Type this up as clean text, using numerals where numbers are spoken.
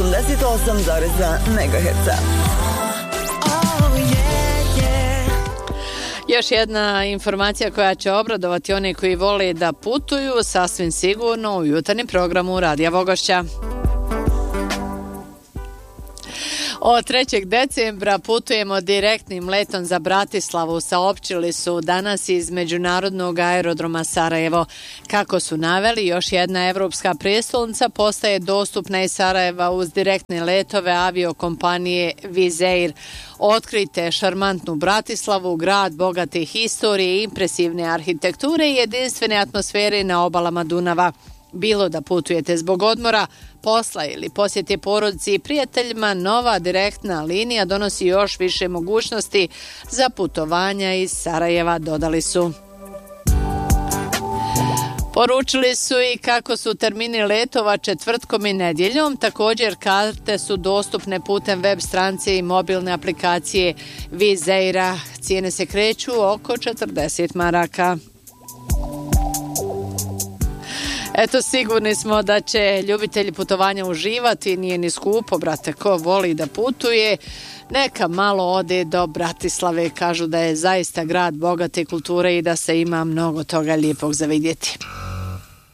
88,2 MHz. Još jedna informacija koja će obradovati one koji vole da putuju sasvim sigurno u jutarnjem programu Radija Vogošća. Od 3. decembra putujemo direktnim letom za Bratislavu, saopćili su danas iz Međunarodnog aerodroma Sarajevo. Kako su naveli, još jedna evropska prijestolnica postaje dostupna iz Sarajeva uz direktne letove aviokompanije Wizz Air. Otkrite šarmantnu Bratislavu, grad bogate historije, impresivne arhitekture i jedinstvene atmosfere na obalama Dunava. Bilo da putujete zbog odmora, posla ili posjete porodici i prijateljima, nova direktna linija donosi još više mogućnosti za putovanja iz Sarajeva, dodali su. Poručili su i kako su termini letova četvrtkom i nedjeljom. Također karte su dostupne putem web stranice i mobilne aplikacije Wizz Aira. Cijene se kreću oko 40 maraka. Eto, sigurni smo da će ljubitelji putovanja uživati, nije ni skupo, brate, ko voli da putuje, neka malo ode do Bratislave, kažu da je zaista grad bogate kulture i da se ima mnogo toga lijepog za vidjeti.